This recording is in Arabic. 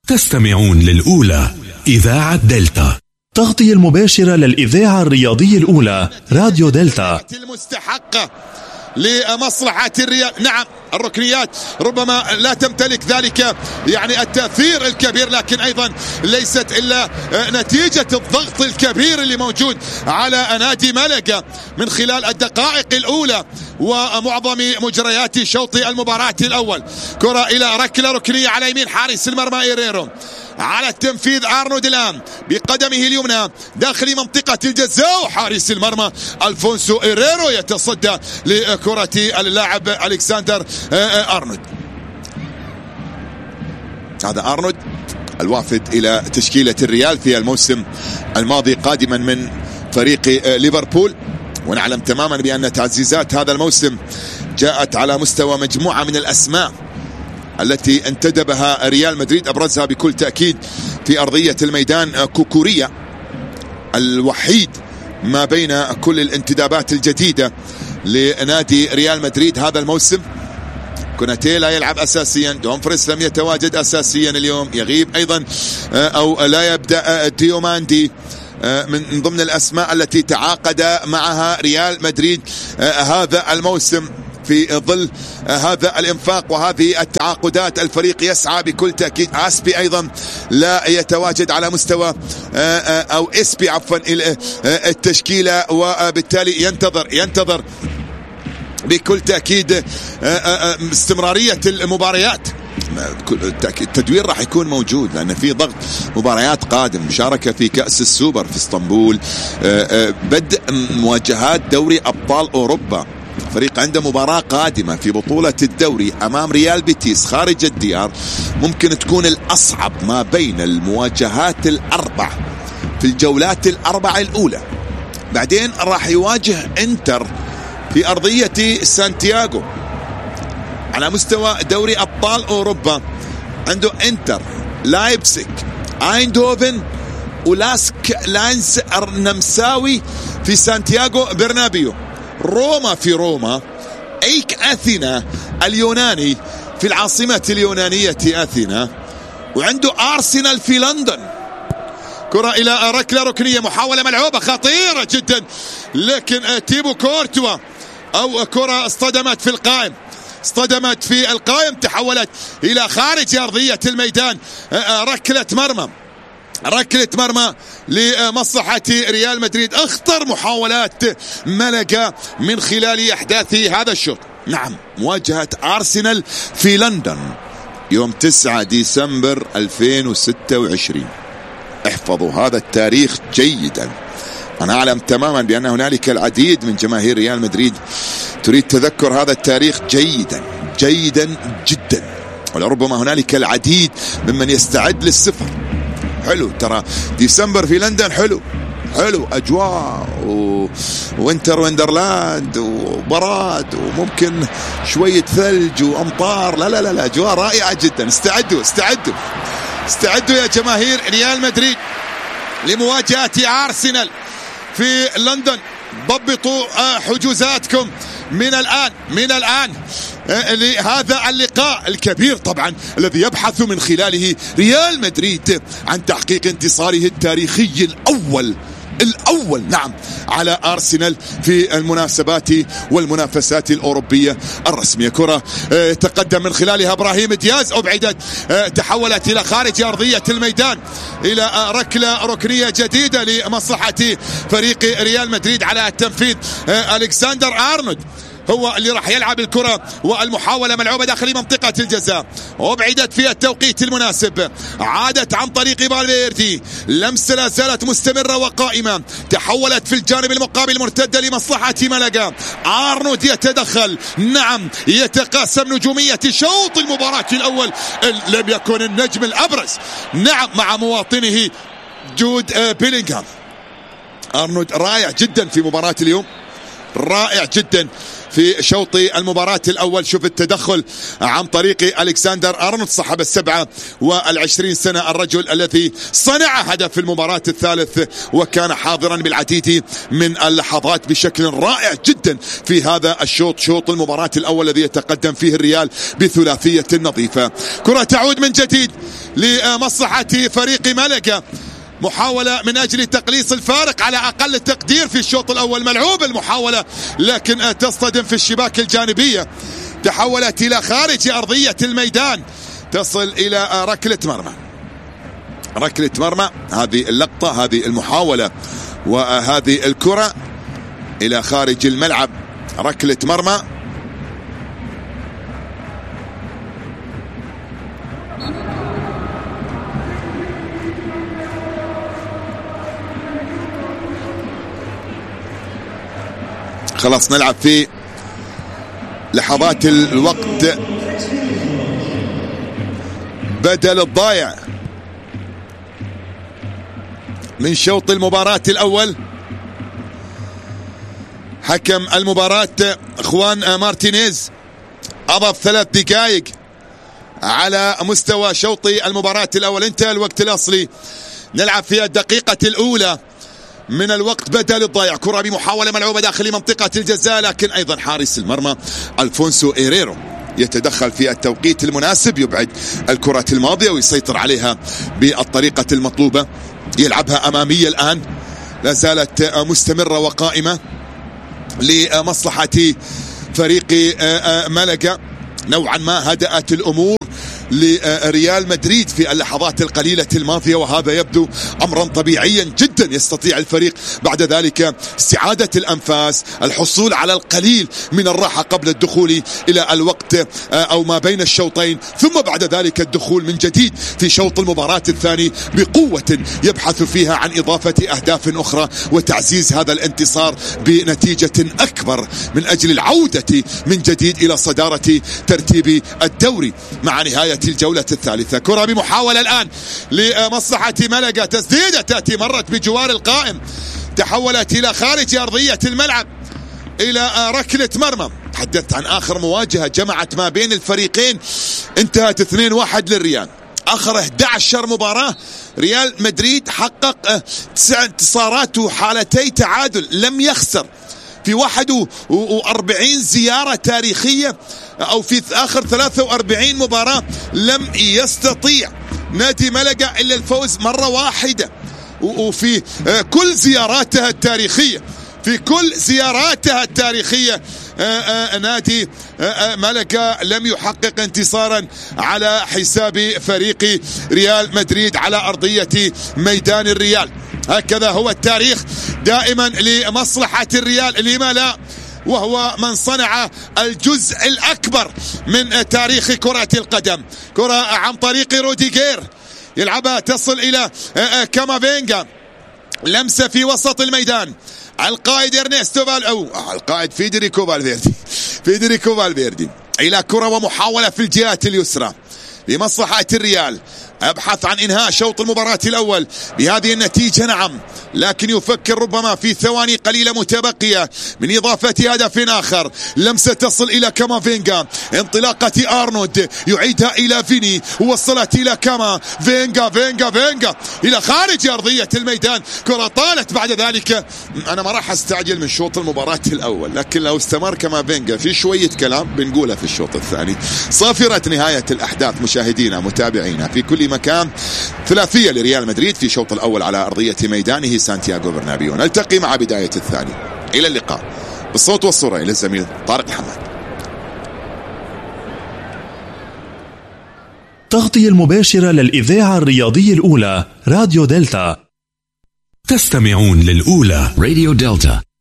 تستمعون للأولى إذاعة دلتا، تغطية المباشرة للإذاعة الرياضية الأولى راديو دلتا المستحقة لمصلحة الريال. نعم الركنيات ربما لا تمتلك ذلك يعني التأثير الكبير، لكن أيضا ليست إلا نتيجة الضغط الكبير اللي موجود على نادي ملقا من خلال الدقائق الأولى ومعظم مجريات شوط المباراة الأول. كرة إلى ركلة ركنية على يمين حارس المرمى إيريرو، على التنفيذ أرنولد الآن بقدمه اليمنى داخل منطقة الجزاء، وحارس المرمى ألفونسو إيريرو يتصدى لكرة اللاعب ألكسندر أرنولد. هذا أرنولد الوافد إلى تشكيلة الريال في الموسم الماضي قادما من فريق ليفربول، ونعلم تماما بأن تعزيزات هذا الموسم جاءت على مستوى مجموعة من الأسماء التي انتدبها ريال مدريد، أبرزها بكل تأكيد في أرضية الميدان كوكوريا الوحيد ما بين كل الانتدابات الجديدة لنادي ريال مدريد هذا الموسم. كوناتي لا يلعب أساسيا، دومفريس لم يتواجد أساسيا اليوم، يغيب أيضا أو لا يبدأ ديوماندي من ضمن الأسماء التي تعاقد معها ريال مدريد هذا الموسم. في ظل هذا الانفاق وهذه التعاقدات الفريق يسعى بكل تأكيد. اسبي ايضا لا يتواجد على مستوى او اسبي عفوا التشكيلة، وبالتالي ينتظر بكل تأكيد استمرارية المباريات. التدوير راح يكون موجود لأن في ضغط مباريات قادم، مشاركة في كأس السوبر في اسطنبول، بدء مواجهات دوري أبطال أوروبا، فريق عنده مباراة قادمة في بطولة الدوري أمام ريال بيتيس خارج الديار، ممكن تكون الأصعب ما بين المواجهات الأربع في الجولات الأربع الأولى. بعدين راح يواجه انتر في أرضية سانتياغو على مستوى دوري أبطال أوروبا. عنده انتر، لايبسك، ايندهوفن، ولاسك لانز النمساوي في سانتياغو برنابيو، روما في روما، ايك اثينا اليوناني في العاصمة اليونانية اثينا، وعنده ارسنال في لندن. كرة الى ركلة ركنية، محاولة ملعوبة خطيرة جدا، لكن تيبو كورتوا او كرة اصطدمت في القائم تحولت الى خارج ارضية الميدان. ركلة مرمى لمصلحة ريال مدريد. اخطر محاولات ملقا من خلال احداث هذا الشوط. نعم مواجهة ارسنال في لندن يوم 9 ديسمبر 2026. احفظوا هذا التاريخ جيدا. انا اعلم تماما بان هنالك العديد من جماهير ريال مدريد تريد تذكر هذا التاريخ جيدا جدا، ولربما هنالك العديد ممن يستعد للسفر. حلو ترى ديسمبر في لندن، حلو اجواء وينتر ويندرلاند وبراد وممكن شوية ثلج وامطار. لا اجواء رائعة جدا. استعدوا يا جماهير ريال مدريد لمواجهة ارسنال في لندن. ضبطوا حجوزاتكم من الآن لهذا اللقاء الكبير طبعا الذي يبحث من خلاله ريال مدريد عن تحقيق انتصاره التاريخي الأول نعم على أرسنال في المناسبات والمنافسات الأوروبية الرسمية. كرة تقدم من خلالها إبراهيم دياز، أبعدت تحولت إلى خارج أرضية الميدان إلى ركلة ركنية جديدة لمصلحة فريق ريال مدريد. على التنفيذ ألكسندر أرنولد هو اللي راح يلعب الكرة، والمحاولة ملعوبة داخل منطقة الجزاء، وابعدت في التوقيت المناسب، عادت عن طريق فالفيردي، لمسة لا زالت مستمرة وقائمة، تحولت في الجانب المقابل مرتدة لمصلحة ملقا. أرنولد يتدخل، نعم يتقاسم نجومية شوط المباراة الأول. لم يكن النجم الأبرز نعم مع مواطنه جود بيلينغهام. أرنولد رائع جدا في مباراة اليوم، رائع جدا في شوط المباراة الأول. شوف التدخل عن طريق ألكسندر أرنولد صاحب 27 سنة، الرجل الذي صنع هدف في المباراة الثالث وكان حاضرا بالعديد من اللحظات بشكل رائع جدا في هذا الشوط، شوط المباراة الأول الذي يتقدم فيه الريال بثلاثية نظيفة. كرة تعود من جديد لمصلحة فريق ملقا. محاولة من أجل تقليص الفارق على أقل التقدير في الشوط الأول. ملعوب المحاولة لكن تصطدم في الشباك الجانبية، تحولت إلى خارج أرضية الميدان، تصل إلى ركلة مرمى. ركلة مرمى، هذه اللقطة، هذه المحاولة وهذه الكرة إلى خارج الملعب، ركلة مرمى. خلاص نلعب في لحظات الوقت بدل الضايع من شوط المباراة الأول. حكم المباراة خوان مارتينيز أضاف 3 دقائق على مستوى شوط المباراة الأول. انتهى الوقت الأصلي. نلعب في الدقيقة الأولى من الوقت بدل الضايع. كرة بمحاولة ملعوبة داخل منطقة الجزاء، لكن أيضا حارس المرمى ألفونسو إيريرو يتدخل في التوقيت المناسب، يبعد الكرة الماضية ويسيطر عليها بالطريقة المطلوبة. يلعبها أمامية الآن، لا زالت مستمرة وقائمة لمصلحة فريق ملقا. نوعا ما هدأت الأمور لريال مدريد في اللحظات القليلة الماضية، وهذا يبدو أمرا طبيعيا جدا. يستطيع الفريق بعد ذلك استعادة الأنفاس، الحصول على القليل من الراحة قبل الدخول إلى الوقت أو ما بين الشوطين، ثم بعد ذلك الدخول من جديد في شوط المباراة الثاني بقوة يبحث فيها عن إضافة أهداف أخرى وتعزيز هذا الانتصار بنتيجة أكبر من أجل العودة من جديد إلى صدارة ترتيب الدوري مع نهاية الجولة الثالثة. كرة بمحاولة الآن لمصلحة ملقا، تسديدة تأتي مرت بجوار القائم، تحولت إلى خارج أرضية الملعب إلى ركلة مرمى. تحدثت عن آخر مواجهة جمعت ما بين الفريقين، انتهت 2-1 للريال. آخر 11 مباراة ريال مدريد حقق 9 انتصارات وحالتي تعادل، لم يخسر في 41 زيارة تاريخية، أو في آخر 43 مباراة لم يستطيع نادي ملقا إلا الفوز مرة واحدة. وفي كل زياراتها التاريخية، في كل زياراتها التاريخية نادي ملقا لم يحقق انتصارا على حساب فريق ريال مدريد على أرضية ميدان الريال. هكذا هو التاريخ دائما لمصلحة الريال، لما لا، وهو من صنع الجزء الأكبر من تاريخ كرة القدم. كرة عن طريق روديغير يلعبها، تصل إلى كامافينجا، لمسة في وسط الميدان. القائد إرنستو القائد فيدريكو فالفيردي إلى كرة ومحاولة في الجهة اليسرى لمصلحة الريال. أبحث عن إنهاء شوط المباراة الأول بهذه النتيجة، نعم، لكن يفكر ربما في ثواني قليلة متبقية من إضافة هدف آخر. لمسة تصل إلى كامافينجا، انطلاقة أرنولد يعيدها إلى فيني، وصلت إلى فينجا إلى خارج أرضية الميدان. كرة طالت بعد ذلك. أنا ما راح أستعجل من شوط المباراة الأول، لكن لو استمر كامافينجا في شوية كلام بنقوله في الشوط الثاني. صافرة نهاية الأحداث مشاهدينا متابعينا في كل مكان. ثلاثية لريال مدريد في الشوط الأول على أرضية ميدانه سانتياغو برنابيو. نلتقي مع بداية الثاني. إلى اللقاء بالصوت والصورة إلى الزميل طارق محمد. تغطية المباشرة للإذاعة الرياضية الأولى راديو دلتا. تستمعون للأولى راديو دلتا.